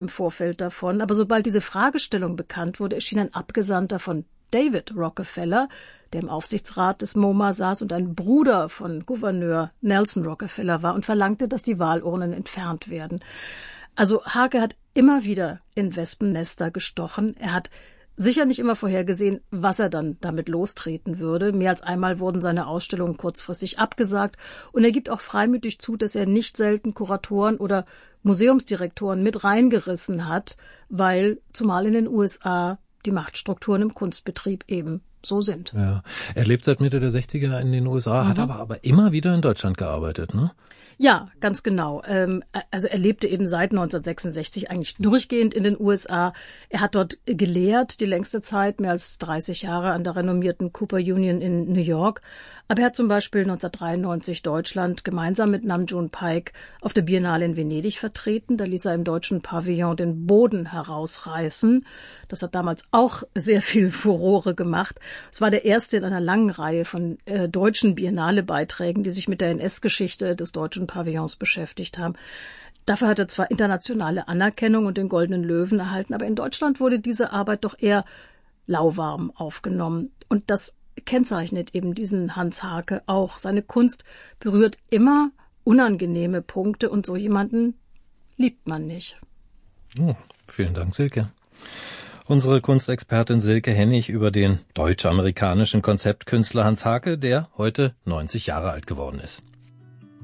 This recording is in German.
im Vorfeld davon. Aber sobald diese Fragestellung bekannt wurde, erschien ein Abgesandter von David Rockefeller, der im Aufsichtsrat des MoMA saß und ein Bruder von Gouverneur Nelson Rockefeller war, und verlangte, dass die Wahlurnen entfernt werden. Also Hake hat immer wieder in Wespennester gestochen. Er hat sicher nicht immer vorhergesehen, was er dann damit lostreten würde. Mehr als einmal wurden seine Ausstellungen kurzfristig abgesagt. Und er gibt auch freimütig zu, dass er nicht selten Kuratoren oder Museumsdirektoren mit reingerissen hat, weil zumal in den USA die Machtstrukturen im Kunstbetrieb eben so sind. Ja. Er lebt seit Mitte der 60er in den USA, hat aber immer wieder in Deutschland gearbeitet, ne? Ja, ganz genau. Also er lebte eben seit 1966 eigentlich durchgehend in den USA. Er hat dort gelehrt, die längste Zeit, mehr als 30 Jahre an der renommierten Cooper Union in New York. Aber er hat zum Beispiel 1993 Deutschland gemeinsam mit Nam June Paik auf der Biennale in Venedig vertreten. Da ließ er im deutschen Pavillon den Boden herausreißen. Das hat damals auch sehr viel Furore gemacht. Es war der erste in einer langen Reihe von deutschen Biennale-Beiträgen, die sich mit der NS-Geschichte des deutschen Pavillons beschäftigt haben. Dafür hat er zwar internationale Anerkennung und den Goldenen Löwen erhalten, aber in Deutschland wurde diese Arbeit doch eher lauwarm aufgenommen. Und das kennzeichnet eben diesen Hans Hake auch. Seine Kunst berührt immer unangenehme Punkte und so jemanden liebt man nicht. Oh, vielen Dank, Silke. Unsere Kunstexpertin Silke Hennig über den deutsch-amerikanischen Konzeptkünstler Hans Hake, der heute 90 Jahre alt geworden ist.